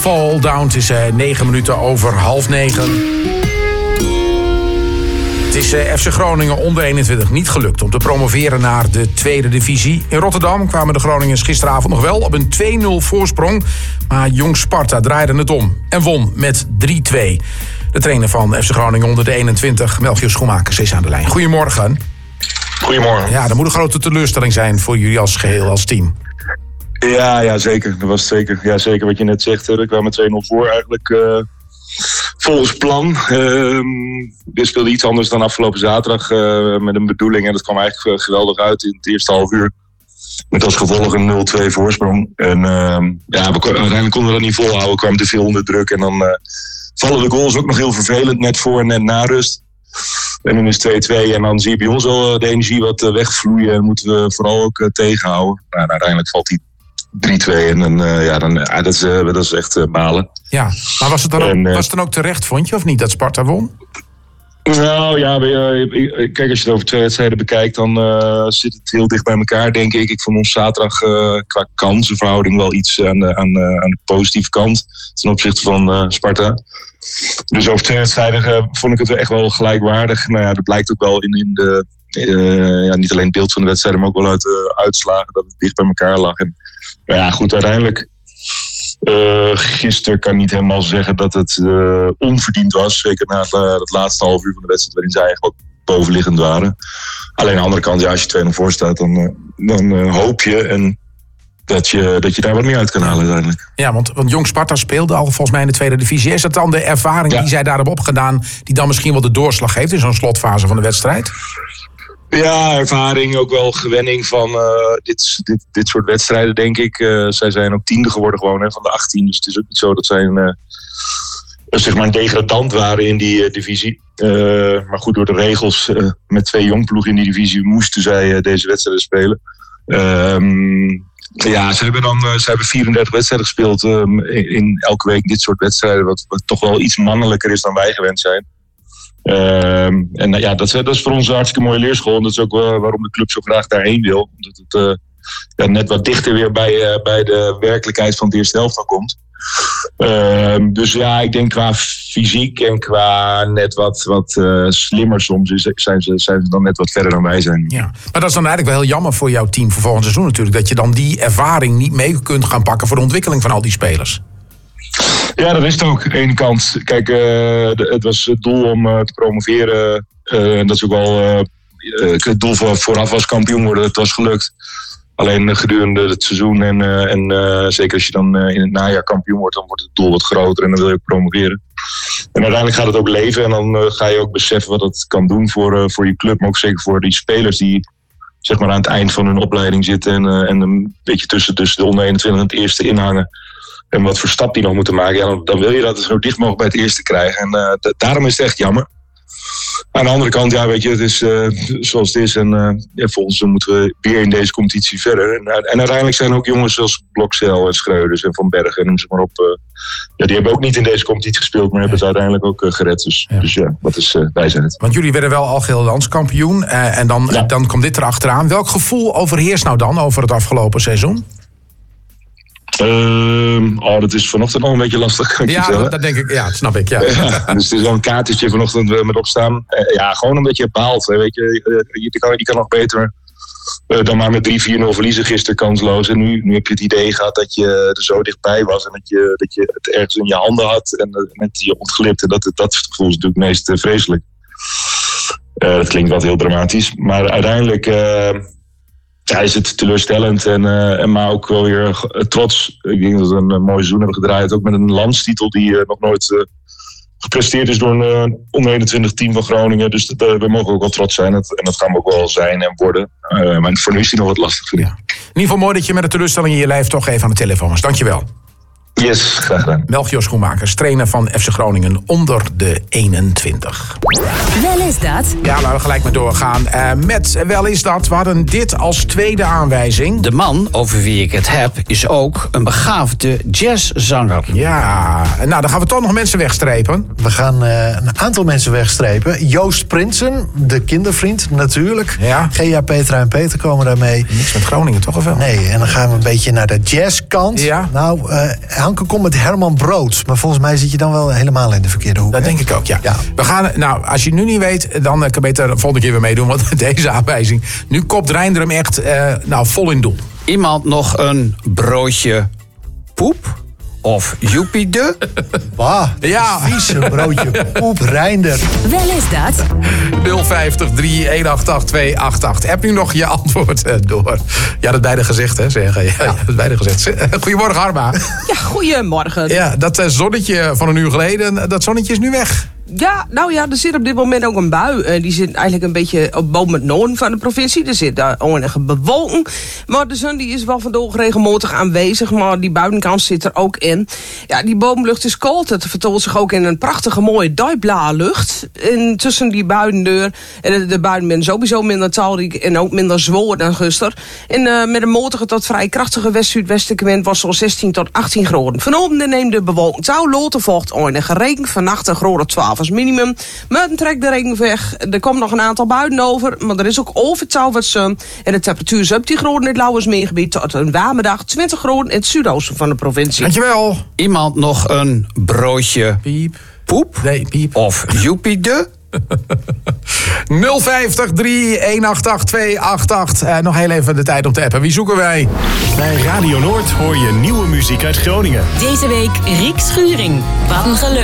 Fall Down, het is 9 minuten over 8:30. Het is FC Groningen onder 21 niet gelukt om te promoveren naar de tweede divisie. In Rotterdam kwamen de Groningers gisteravond nog wel op een 2-0 voorsprong. Maar Jong Sparta draaide het om en won met 3-2. De trainer van FC Groningen onder de 21, Melchior Schoenmakers, is aan de lijn. Goedemorgen. Goedemorgen. Ja, dat moet een grote teleurstelling zijn voor jullie als geheel, als team. Ja, zeker. Dat was het zeker. Ja, zeker wat je net zegt. We kwamen 2-0 voor eigenlijk volgens plan. We speelden iets anders dan afgelopen zaterdag met een bedoeling. En dat kwam eigenlijk geweldig uit in het eerste half uur. Met als gevolg een 0-2 voorsprong. En uiteindelijk konden we dat niet volhouden. We kwamen te veel onder druk. En dan vallen de goals ook nog heel vervelend. Net voor en net na rust. En dan is 2-2 en dan zie je bij ons al de energie wat wegvloeien. En moeten we vooral ook tegenhouden. Nou, uiteindelijk valt die 3-2 en dan, dat is echt balen. Ja, maar was het dan ook terecht, vond je, of niet, dat Sparta won? Nou ja, kijk, als je het over 2 wedstrijden bekijkt, dan zit het heel dicht bij elkaar, denk ik. Ik vond ons zaterdag qua kansenverhouding wel iets aan de positieve kant ten opzichte van Sparta. Dus over 2 wedstrijden vond ik het echt wel gelijkwaardig. Nou ja, dat blijkt ook wel in de niet alleen het beeld van de wedstrijden, maar ook wel uit de uitslagen dat het dicht bij elkaar lag. En ja, goed, uiteindelijk gisteren kan ik niet helemaal zeggen dat het onverdiend was. Zeker na het laatste half uur van de wedstrijd waarin zij eigenlijk ook bovenliggend waren. Alleen aan de andere kant, ja, als je 2-0 voor staat, dan hoop je en dat je daar wat meer uit kan halen uiteindelijk. Ja, want Jong Sparta speelde al volgens mij in de tweede divisie. Is dat dan de ervaring die zij daar hebben opgedaan die dan misschien wel de doorslag heeft in zo'n slotfase van de wedstrijd? Ja, ervaring, ook wel gewenning van dit soort wedstrijden, denk ik. Zij zijn ook 10e geworden gewoon van de 18. Dus het is ook niet zo dat zij een degradant waren in die divisie. Maar goed, door de regels met 2 jongploegen in die divisie moesten zij deze wedstrijden spelen. Ze hebben 34 wedstrijden gespeeld in elke week dit soort wedstrijden. Wat toch wel iets mannelijker is dan wij gewend zijn. Dat is voor ons een hartstikke mooie leerschool. En dat is ook waarom de club zo graag daarheen wil. Omdat het net wat dichter weer bij de werkelijkheid van het eerste elftal komt. Dus ja, ik denk qua fysiek en qua net wat slimmer soms zijn ze dan net wat verder dan wij zijn. Ja, maar dat is dan eigenlijk wel heel jammer voor jouw team voor volgend seizoen natuurlijk. Dat je dan die ervaring niet mee kunt gaan pakken voor de ontwikkeling van al die spelers. Ja, dat is het ook. Aan de ene kant, kijk, het was het doel om te promoveren. En dat is ook wel het doel vooraf was kampioen worden. Het was gelukt. Alleen gedurende het seizoen en zeker als je dan in het najaar kampioen wordt, dan wordt het doel wat groter en dan wil je ook promoveren. En uiteindelijk gaat het ook leven en dan ga je ook beseffen wat het kan doen voor je club, maar ook zeker voor die spelers die zeg maar aan het eind van hun opleiding zitten en een beetje tussen de onder 21 en het eerste inhangen. En wat voor stap die nog moeten maken. Ja, dan wil je dat zo dicht mogelijk bij het eerste krijgen. En daarom is het echt jammer. Aan de andere kant, ja, weet je, het is zoals het is. En volgens moeten we weer in deze competitie verder. En uiteindelijk zijn ook jongens zoals Blokcel en Schreuders en Van Bergen, noem ze maar op. Die hebben ook niet in deze competitie gespeeld, maar hebben het uiteindelijk ook gered. Dus dat is wijsheid. Want jullie werden wel algeheel landskampioen. En dan komt dit erachteraan. Welk gevoel overheerst nou dan over het afgelopen seizoen? Dat is vanochtend al een beetje lastig, kan ik je vertellen. Dat denk ik, ja, dat snap ik. Ja. Dus het is wel een kaartje vanochtend met opstaan. Gewoon een beetje baalt. Weet je, die kan nog beter dan maar met 3-4-0 verliezen gisteren kansloos. En nu heb je het idee gehad dat je er zo dichtbij was. En dat je het ergens in je handen had. En met je ontglipt. En dat gevoel is natuurlijk het meest vreselijk. Dat klinkt wel heel dramatisch. Maar uiteindelijk is het teleurstellend. Maar ook wel weer trots. Ik denk dat we een mooi seizoen hebben gedraaid. Ook met een landstitel die nog nooit gepresteerd is door een onder 21 team van Groningen. Dus we mogen ook wel trots zijn. En dat gaan we ook wel zijn en worden. Maar voor nu is die nog wat lastig, vind ik. Ja. In ieder geval mooi dat je met de teleurstelling in je lijf toch even aan de telefoon was. Dankjewel. Yes, graag gedaan. Melchior Schoenmakers, trainer van FC Groningen onder de 21. Wel is dat. Ja, laten we gelijk maar doorgaan. Met Wel is dat. We hadden dit als tweede aanwijzing. De man over wie ik het heb is ook een begaafde jazzzanger. Ja, nou dan gaan we toch nog mensen wegstrepen. We gaan een aantal mensen wegstrepen. Joost Prinsen, de kindervriend natuurlijk. Ja. Gea, Petra en Peter komen daarmee. Niks met Groningen toch of wel? Nee, en dan gaan we een beetje naar de jazzkant. Ja. Nou, hangt Anke komt met Herman Brood. Maar volgens mij zit je dan wel helemaal in de verkeerde hoek. Dat hè? denk ik ook, ja. Ja. We gaan, nou, als je het nu niet weet, dan kan je beter de volgende keer weer meedoen. Want deze aanwijzing, nu kopt Reinder hem echt vol in doel. Iemand nog een broodje poep? Of joepie de? Bah, Ja. vieze broodje poep, Reinder. Wel is dat. 050 3188288. Heb nu nog je antwoord door. Je had het beide gezegd, hè? Zeggen. Ja, je had het beide gezegd. Goedemorgen, Harma. Ja, goedemorgen. Ja, dat zonnetje van een uur geleden, dat zonnetje is nu weg. Ja, nou ja, er zit op dit moment ook een bui. Die zit eigenlijk een beetje op boven het noorden van de provincie. Er zit daar enige bewolking. Maar de zon die is wel vandaag regelmatig aanwezig. Maar die buitenkant zit er ook in. Ja, die bovenlucht is koud. Het vertoont zich ook in een prachtige mooie duikblauwe lucht. En tussen die buitendeur. En de buiten zijn sowieso minder talrijk en ook minder zwoer dan gisteren. En met een matige tot vrij krachtige west-zuidwestelijke wind was zo'n 16 tot 18 graden. Vanochtend neemt de bewolking touw. Later volgt enige regen. Vannacht een graad 12 als minimum. Morgen trekt de regen weg. Er komt nog een aantal buien over. Maar er is ook overtouw wat zon. En de temperatuur is op die graden in het Lauwersmeergebied tot een warme dag. 20 graden in het zuidoosten van de provincie. Dankjewel. Iemand nog een broodje Piep. poep? Nee, piep. Of joepie de? 050 3188288. Nog heel even de tijd om te appen. Wie zoeken wij? Bij Radio Noord hoor je nieuwe muziek uit Groningen. Deze week Riek Schuring. Wat een geluk.